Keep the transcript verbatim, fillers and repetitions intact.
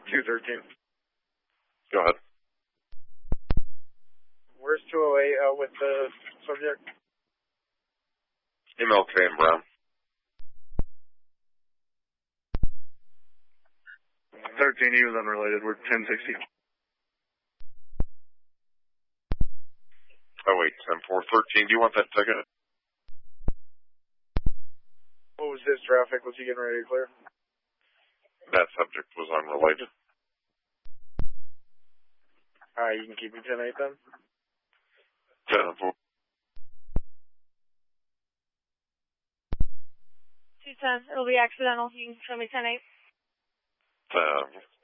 two thirteen. Go ahead. Where's two oh eight uh, with the subject? M L K and Brown. thirteen, he was unrelated. We're ten sixty. Oh, wait, ten four. thirteen, do you want that ticket? What was his traffic? Was he getting ready to clear? That subject was unrelated. Alright, you can keep me ten eight then? ten four. two ten, it'll be accidental. You can show me ten eight. ten